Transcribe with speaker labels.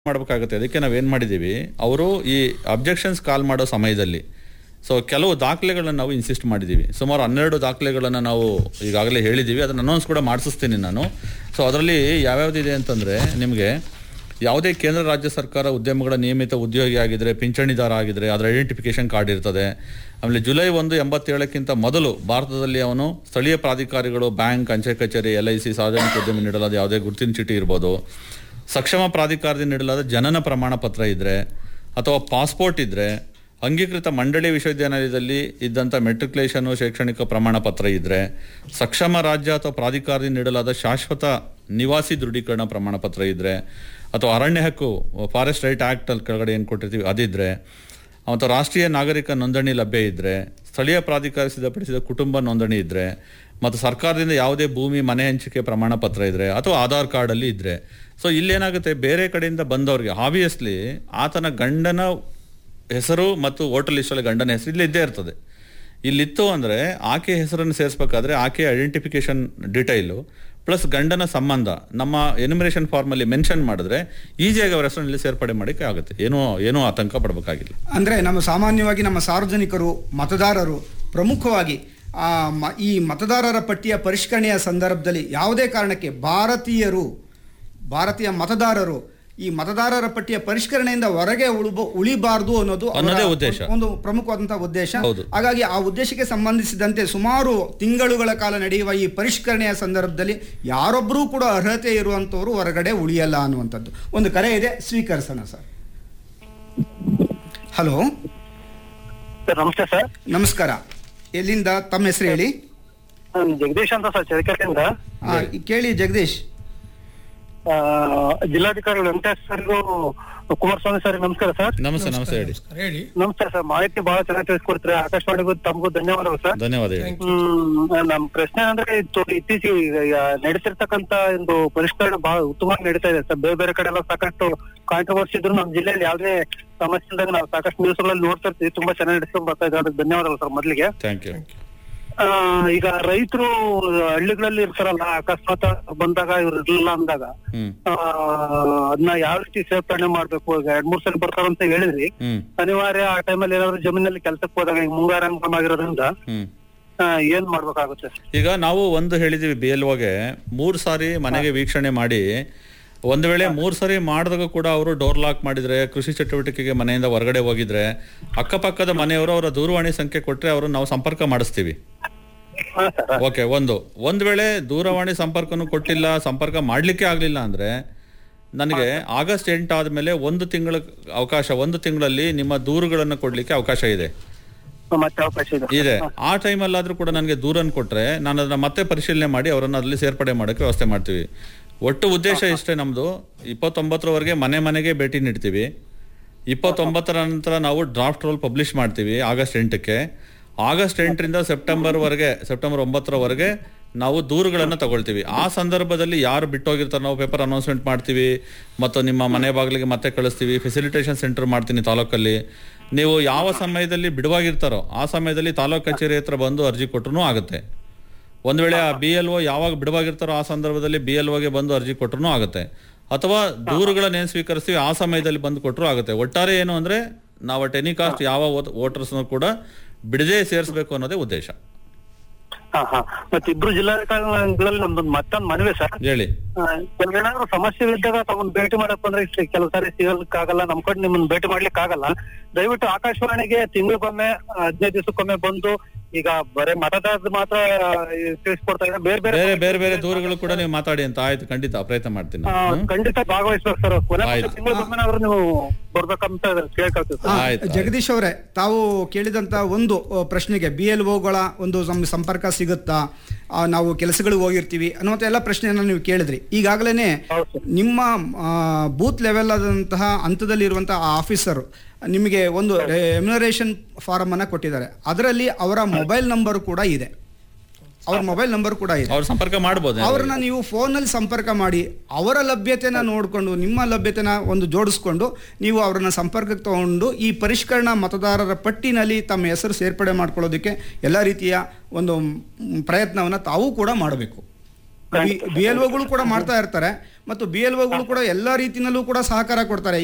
Speaker 1: ಮಾಡಬೇಕಾಗುತ್ತೆ. ಅದಕ್ಕೆ ನಾವೇನು ಮಾಡಿದ್ದೀವಿ, ಅವರು ಈ ಅಬ್ಜೆಕ್ಷನ್ಸ್ ಕಾಲ್ ಮಾಡೋ ಸಮಯದಲ್ಲಿ ಕೆಲವು ದಾಖಲೆಗಳನ್ನು ನಾವು ಇನ್ಸಿಸ್ಟ್ ಮಾಡಿದ್ದೀವಿ. ಸುಮಾರು 12 ದಾಖಲೆಗಳನ್ನು ನಾವು ಈಗಾಗಲೇ ಹೇಳಿದ್ದೀವಿ. ಅದನ್ನು ಅನೌನ್ಸ್ ಕೂಡ ಮಾಡಿಸ್ತೀನಿ ನಾನು. ಅದರಲ್ಲಿ ಯಾವ್ಯಾವುದಿದೆ ಅಂತಂದರೆ, ನಿಮಗೆ ಯಾವುದೇ ಕೇಂದ್ರ ರಾಜ್ಯ ಸರ್ಕಾರ ಉದ್ಯಮಗಳ ನಿಯಮಿತ ಉದ್ಯೋಗಿ ಆಗಿದ್ದರೆ, ಪಿಂಚಣಿದಾರ ಆಗಿದ್ದರೆ ಅದರ ಐಡೆಂಟಿಫಿಕೇಷನ್ ಕಾರ್ಡ್ ಇರ್ತದೆ. ಆಮೇಲೆ ಜುಲೈ 1, 87ಕ್ಕಿಂತ ಮೊದಲು ಭಾರತದಲ್ಲಿ ಅವನು ಸ್ಥಳೀಯ ಪ್ರಾಧಿಕಾರಿಗಳು, ಬ್ಯಾಂಕ್, ಅಂಚೆ ಕಚೇರಿ, LIC, ಸಾರ್ವಜನಿಕ ಉದ್ಯಮ ನೀಡಲಾದ ಯಾವುದೇ ಗುರುತಿನ ಚೀಟಿ ಇರ್ಬೋದು, ಸಕ್ಷಮ ಪ್ರಾಧಿಕಾರದಿಂದ ನೀಡಲಾದ ಜನನ ಪ್ರಮಾಣ ಪತ್ರ ಇದ್ದರೆ, ಅಥವಾ ಪಾಸ್ಪೋರ್ಟ್ ಇದ್ದರೆ, ಅಂಗೀಕೃತ ಮಂಡಳಿ ವಿಶ್ವವಿದ್ಯಾನಿಲಯದಲ್ಲಿ ಇದ್ದಂಥ ಮೆಟ್ರಿಕ್ಯುಲೇಷನು ಶೈಕ್ಷಣಿಕ ಪ್ರಮಾಣ ಪತ್ರ ಇದ್ದರೆ, ಸಕ್ಷಮ ರಾಜ್ಯ ಅಥವಾ ಪ್ರಾಧಿಕಾರದಿಂದ ನೀಡಲಾದ ಶಾಶ್ವತ ನಿವಾಸಿ ದೃಢೀಕರಣ ಪ್ರಮಾಣ ಪತ್ರ ಇದ್ದರೆ, ಅಥವಾ ಅರಣ್ಯ ಹಕ್ಕು ಫಾರೆಸ್ಟ್ ರೈಟ್ ಆ್ಯಕ್ಟ್ ಅಲ್ಲಿ ಕೆಳಗಡೆ ಏನು ಕೊಟ್ಟಿರ್ತೀವಿ ಅದಿದ್ದರೆ, ಮತ್ತು ರಾಷ್ಟ್ರೀಯ ನಾಗರಿಕ ನೋಂದಣಿ ಲಭ್ಯ ಇದ್ದರೆ, ಸ್ಥಳೀಯ ಪ್ರಾಧಿಕಾರ ಸಿದ್ಧಪಡಿಸಿದ ಕುಟುಂಬ ನೋಂದಣಿ ಇದ್ದರೆ, ಮತ್ತು ಸರ್ಕಾರದಿಂದ ಯಾವುದೇ ಭೂಮಿ ಮನೆ ಹಂಚಿಕೆ ಪ್ರಮಾಣ ಪತ್ರ ಇದ್ದರೆ, ಅಥವಾ ಆಧಾರ್ ಕಾರ್ಡಲ್ಲಿ ಇದ್ದರೆ. ಇಲ್ಲೇನಾಗುತ್ತೆ, ಬೇರೆ ಕಡೆಯಿಂದ ಬಂದವ್ರಿಗೆ ಆಬ್ವಿಯಸ್ಲಿ ಆತನ ಗಂಡನ ಹೆಸರು ಮತ್ತು ವೋಟರ್ ಲಿಸ್ಟಲ್ಲಿ ಗಂಡನ ಹೆಸರು ಇಲ್ಲಿ ಇದ್ದೇ ಇರ್ತದೆ. ಇಲ್ಲಿತ್ತು ಅಂದರೆ ಆಕೆ ಹೆಸರನ್ನು ಸೇರಿಸ್ಬೇಕಾದ್ರೆ ಆಕೆಯ ಐಡೆಂಟಿಫಿಕೇಷನ್ ಡೀಟೈಲು ಪ್ಲಸ್ ಗಂಡನ ಸಂಬಂಧ ನಮ್ಮ ಎನ್ಯುಮರೇಷನ್ ಫಾರ್ಮಲ್ಲಿ ಮೆನ್ಷನ್ ಮಾಡಿದ್ರೆ ಈಸಿಯಾಗಿ ಅವರ ಹೆಸರಲ್ಲಿ ಸೇರ್ಪಡೆ ಮಾಡೋಕ್ಕೆ ಆಗುತ್ತೆ. ಏನೂ ಆತಂಕ ಪಡಬೇಕಾಗಿಲ್ಲ.
Speaker 2: ಅಂದರೆ ಸಾಮಾನ್ಯವಾಗಿ ನಮ್ಮ ಸಾರ್ವಜನಿಕರು, ಮತದಾರರು ಪ್ರಮುಖವಾಗಿ ಈ ಮತದಾರರ ಪಟ್ಟಿಯ ಪರಿಷ್ಕರಣೆಯ ಸಂದರ್ಭದಲ್ಲಿ ಯಾವುದೇ ಕಾರಣಕ್ಕೆ ಭಾರತೀಯ ಮತದಾರರು ಈ ಮತದಾರರ ಪಟ್ಟಿಯ ಪರಿಷ್ಕರಣೆಯಿಂದ ಹೊರಗೆ ಉಳಿಬಾರದು ಅನ್ನೋದು ಒಂದು ಪ್ರಮುಖವಾದಂತಹ ಉದ್ದೇಶ. ಹಾಗಾಗಿ ಆ ಉದ್ದೇಶಕ್ಕೆ ಸಂಬಂಧಿಸಿದಂತೆ ಸುಮಾರು ತಿಂಗಳುಗಳ ಕಾಲ ನಡೆಯುವ ಈ ಪರಿಷ್ಕರಣೆಯ ಸಂದರ್ಭದಲ್ಲಿ ಯಾರೊಬ್ಬರೂ ಕೂಡ ಅರ್ಹತೆ ಇರುವಂತವರು ಹೊರಗಡೆ ಉಳಿಯಲ್ಲ ಅನ್ನುವಂಥದ್ದು. ಒಂದು ಕರೆ ಇದೆ, ಸ್ವೀಕರಿಸೋಣ ಸರ್. ಹಲೋ
Speaker 3: ಸರ್, ನಮಸ್ತೆ ಸರ್.
Speaker 2: ನಮಸ್ಕಾರ. ಎಲ್ಲಿಂದ? ತಮ್ಮ ಹೆಸರು ಹೇಳಿ.
Speaker 3: ಜಗದೀಶ್ ಅಂತ ಸರ್, ಚಳ್ಳಕೆರೆಯಿಂದ.
Speaker 2: ಕೇಳಿ ಜಗದೀಶ್.
Speaker 3: ಜಿಲ್ಲಾಧಿಕಾರಿಗಳು ವೆಂಕಟೇಶ್ ಸರ್ಗೂ ಕುಮಾರಸ್ವಾಮಿ ಸರ್ ನಮಸ್ಕಾರ ಸರ್.
Speaker 1: ನಮಸ್ತೆ
Speaker 3: ಹೇಳಿ. ನಮಸ್ತೆ ಸರ್, ಮಾಹಿತಿ ಬಹಳ ಚೆನ್ನಾಗಿ ತಿಳಿಸ್ಕೊಡ್ತಾರೆ. ಆಕಾಶವಾಣಿಗೂ ತಮಗೂ ಧನ್ಯವಾದಗಳು ಸರ್.
Speaker 1: ಧನ್ಯವಾದ.
Speaker 3: ನಮ್ ಪ್ರಶ್ನೆ ಅಂದ್ರೆ ಇತ್ತೀಚೆಗೆ ನಡೀತಿರ್ತಕ್ಕಂತ ಒಂದು ಪರಿಷ್ಕರಣೆ ಬಹಳ ಉತ್ತಮವಾಗಿ ನಡೀತಾ ಇದೆ ಸರ್. ಬೇರೆ ಬೇರೆ ಕಡೆ ಎಲ್ಲ ಸಾಕಷ್ಟು ಕಾಂಟ್ರವರ್ಸಿ ಇದ್ರು ನಮ್ಮ ಜಿಲ್ಲೆಯಲ್ಲಿ ಯಾವುದೇ ಸಮಸ್ಯೆ ಇಲ್ದಾಗ ನಾವು ಸಾಕಷ್ಟು ನ್ಯೂಸ್ಗಳಲ್ಲಿ ನೋಡ್ತಾ ಇರ್ತೀವಿ. ತುಂಬಾ ಚೆನ್ನಾಗಿ ನಡೆಸ್ಕೊಂಡು ಬರ್ತಾ ಇದ್ದಾರೆ. ಅದಕ್ಕೆ ಧನ್ಯವಾದಗಳು ಸರ್ ಮೊದಲಿಗೆ.
Speaker 1: Thank you.
Speaker 3: ಈಗ ರೈತರು ಹಳ್ಳಿಗಳಲ್ಲಿ ಇರ್ತಾರಲ್ಲ, ಅಕಸ್ಮಾತ್ ಬಂದಾಗ ಇವ್ರು ಇರ್ಲಿಲ್ಲ ಅಂದಾಗ ಅದನ್ನ ಯಾವ ರೀತಿ ಸೇರ್ಪಡೆ ಮಾಡ್ಬೇಕು? ಈಗ 2-3 ಸಲ ಬರ್ತಾರಂತ ಹೇಳಿದ್ರಿ. ಅನಿವಾರ್ಯ ಆ ಟೈಮಲ್ಲಿ ಏನಾದ್ರು ಜಮೀನಲ್ಲಿ ಕೆಲ್ಸಕ್ಕೆ ಹೋದಾಗ ಈಗ ಮುಂಗಾರು ಹಂಗಾಮ ಆಗಿರೋದ್ರಿಂದ ಏನ್ ಮಾಡ್ಬೇಕಾಗುತ್ತೆ?
Speaker 1: ಈಗ ನಾವು ಒಂದು ಹೇಳಿದೀವಿ, BLOಗೆ 3 ಸಾರಿ ಮನೆಗೆ ವೀಕ್ಷಣೆ ಮಾಡಿ, ಒಂದು ವೇಳೆ 3 ಸರಿ ಮಾಡಿದಾಗ ಕೂಡ ಅವರು ಡೋರ್ ಲಾಕ್ ಮಾಡಿದ್ರೆ, ಕೃಷಿ ಚಟುವಟಿಕೆಗೆ ಮನೆಯಿಂದ ಹೊರಗಡೆ ಹೋಗಿದ್ರೆ, ಅಕ್ಕಪಕ್ಕದ ಮನೆಯವರು ಅವರ ದೂರವಾಣಿ ಸಂಖ್ಯೆ ಕೊಟ್ಟರೆ ಅವರು ನಾವು ಸಂಪರ್ಕ ಮಾಡಿಸ್ತೀವಿ. ಓಕೆ. ಒಂದು ವೇಳೆ ದೂರವಾಣಿ ಸಂಪರ್ಕನೂ ಕೊಟ್ಟಿಲ್ಲ, ಸಂಪರ್ಕ ಮಾಡ್ಲಿಕ್ಕೆ ಆಗ್ಲಿಲ್ಲ ಅಂದ್ರೆ ನನಗೆ ಆಗಸ್ಟ್ 8 ಆದ್ಮೇಲೆ 1 ತಿಂಗಳ ಅವಕಾಶ, 1 ತಿಂಗಳಲ್ಲಿ ನಿಮ್ಮ ದೂರುಗಳನ್ನು ಕೊಡ್ಲಿಕ್ಕೆ ಅವಕಾಶ ಇದೆ. ಆ ಟೈಮಲ್ಲಾದ್ರೂ ಕೂಡ ನನಗೆ ದೂರನ್ನು ಕೊಟ್ರೆ ನಾನು ಅದನ್ನ ಮತ್ತೆ ಪರಿಶೀಲನೆ ಮಾಡಿ ಅವರನ್ನು ಅಲ್ಲಿ ಸೇರ್ಪಡೆ ಮಾಡೋಕ್ಕೆ ವ್ಯವಸ್ಥೆ ಮಾಡ್ತೀವಿ. ಒಟ್ಟು ಉದ್ದೇಶ ಇಷ್ಟೇ ನಮ್ದು. 29ರವರೆಗೆ ಮನೆಗೆ ಭೇಟಿ ನೀಡ್ತೀವಿ. 29ರ ನಂತರ ನಾವು ಡ್ರಾಫ್ಟ್ ರೋಲ್ ಪಬ್ಲಿಷ್ ಮಾಡ್ತೀವಿ ಆಗಸ್ಟ್ 8ಕ್ಕೆ. ಆಗಸ್ಟ್ 8ರಿಂದ ಸೆಪ್ಟೆಂಬರ್ 9ರವರೆಗೆ ನಾವು ದೂರುಗಳನ್ನು ತಗೊಳ್ತೀವಿ. ಆ ಸಂದರ್ಭದಲ್ಲಿ ಯಾರು ಬಿಟ್ಟೋಗಿರ್ತಾರೆ ನಾವು ಪೇಪರ್ ಅನೌನ್ಸ್ಮೆಂಟ್ ಮಾಡ್ತೀವಿ, ಮತ್ತು ನಿಮ್ಮ ಮನೆ ಬಾಗಿಲಿಗೆ ಮತ್ತೆ ಕಳಿಸ್ತೀವಿ. ಫೆಸಿಲಿಟೇಷನ್ ಸೆಂಟರ್ ಮಾಡ್ತೀನಿ ತಾಲೂಕಲ್ಲಿ. ನೀವು ಯಾವ ಸಮಯದಲ್ಲಿ ಬಿಡುವಾಗಿರ್ತಾರೋ ಆ ಸಮಯದಲ್ಲಿ ತಾಲೂಕು ಕಚೇರಿ ಹತ್ರ ಬಂದು ಅರ್ಜಿ ಕೊಟ್ಟರು ಆಗುತ್ತೆ. ಒಂದು ವೇಳೆ ಆ BLO ಯಾವಾಗ ಬಿಡುವಾಗಿರ್ತಾರೋ ಆ ಸಂದರ್ಭದಲ್ಲಿ BLOಗೆ ಬಂದು ಅರ್ಜಿ ಕೊಟ್ಟರು ಆಗುತ್ತೆ, ಅಥವಾ ದೂರುಗಳನ್ನೇನು ಸ್ವೀಕರಿಸ್ತೀವಿ ಆ ಸಮಯದಲ್ಲಿ ಬಂದು ಕೊಟ್ಟರು ಆಗುತ್ತೆ. ಒಟ್ಟಾರೆ ಏನು ಅಂದ್ರೆ ನಾವು ಅಟ್ ಎನಿ ಕಾಸ್ಟ್ ಯಾವ ವೋಟರ್ಸ್ನ ಕೂಡ ಬಿಡದೆ ಸೇರಿಸಬೇಕು ಅನ್ನೋದೇ ಉದ್ದೇಶ.
Speaker 3: ಮತ್ತೆ ಇಬ್ರು ಜಿಲ್ಲಾಧಿಕಾರಿಗಳಲ್ಲಿ ನಮ್ದೊಂದು ಮತ್ತೊಂದು ಮನವಿ ಸರ್.
Speaker 1: ಹೇಳಿ.
Speaker 3: ಕೆಲವೇನಾದ್ರು ಸಮಸ್ಯೆಗಳಿದ್ದಾಗ ತಮ್ಮನ್ನ ಭೇಟಿ ಮಾಡಕ್ ಬಂದ್ರೆ ಕೆಲವು ಸಾರಿ ಸಿಗಲಿಕ್ಕಾಗಲ್ಲ, ನಮ್ ಕಡೆ ನಿಮ್ಮನ್ನ ಭೇಟಿ ಮಾಡ್ಲಿಕ್ಕೆ ಆಗಲ್ಲ. ದಯವಿಟ್ಟು ಆಕಾಶವಾಣಿಗೆ ತಿಂಗಳಿಗೊಮ್ಮೆ 15 ದಿವಸಕ್ಕೊಮ್ಮೆ ಬಂದು, ಈಗ ಬರೇ ಮತದಾರರು ಮಾತ್ರ ತಿಳಿಸ್ಕೊಡ್ತಾ ಇದ್ದಾರೆ,
Speaker 1: ಬೇರೆ ದೂರುಗಳು ಕೂಡ ನೀವು ಮಾತಾಡಿ ಅಂತ. ಆಯ್ತು, ಖಂಡಿತ ಪ್ರಯತ್ನ ಮಾಡ್ತೀನಿ.
Speaker 3: ಖಂಡಿತ ಭಾಗವಹಿಸ್ಬೇಕು ಸರ್. ತಿಂಗಳಿಗೊಮ್ಮೆನಾದ್ರೂ ನೀವು ಬರ್ಬೇಕಂತ ಕೇಳ್ಕೊಳ್ತೀವಿ.
Speaker 2: ಜಗದೀಶ್ ಅವರೇ, ತಾವು ಕೇಳಿದಂತ ಒಂದು ಪ್ರಶ್ನೆಗೆ BLOಗಳ ಒಂದು ಸಂಪರ್ಕ ಸಿಗುತ್ತಾ, ನಾವು ಕೆಲಸಗಳಿಗೆ ಹೋಗಿರ್ತೀವಿ ಅನ್ನುವಂಥ ಎಲ್ಲ ಪ್ರಶ್ನೆಯನ್ನು ನೀವು ಕೇಳಿದ್ರಿ. ಈಗಾಗಲೇ ನಿಮ್ಮ ಬೂತ್ ಲೆವೆಲ್ ಆದಂತಹ ಹಂತದಲ್ಲಿರುವಂತಹ ಆಫೀಸರ್ ನಿಮಗೆ ಒಂದು ಎಮ್ಯುನರೇಷನ್ ಫಾರಮ್ ಅನ್ನ ಕೊಟ್ಟಿದ್ದಾರೆ. ಅದರಲ್ಲಿ ಅವರ ಮೊಬೈಲ್ ನಂಬರ್ ಕೂಡ ಇದೆ. ಅವ್ರ ಸಂಪರ್ಕ ಮಾಡಬಹುದು. ಅವ್ರನ್ನ ನೀವು ಫೋನಲ್ಲಿ ಸಂಪರ್ಕ ಮಾಡಿ ಅವರ ಲಭ್ಯತೆನ ನೋಡಿಕೊಂಡು ನಿಮ್ಮ ಲಭ್ಯತೆನ ಒಂದು ಜೋಡಿಸ್ಕೊಂಡು ನೀವು ಅವರನ್ನ ಸಂಪರ್ಕಕ್ಕೆ ತಗೊಂಡು ಈ ಪರಿಷ್ಕರಣಾ ಮತದಾರರ ಪಟ್ಟಿನಲ್ಲಿ ತಮ್ಮ ಹೆಸರು ಸೇರ್ಪಡೆ ಮಾಡ್ಕೊಳ್ಳೋದಕ್ಕೆ ಎಲ್ಲ ರೀತಿಯ ಒಂದು ಪ್ರಯತ್ನವನ್ನು ತಾವು ಕೂಡ ಮಾಡಬೇಕು. ಬಿ ಎಲ್ ಒಗಳು ಕೂಡ ಮಾಡ್ತಾ ಇರ್ತಾರೆ ಮತ್ತು ಬಿ ಎಲ್ ಒಗಳು ಕೂಡ ಎಲ್ಲಾ ರೀತಿನಲ್ಲೂ ಕೂಡ ಸಹಕಾರ ಕೊಡ್ತಾರೆ.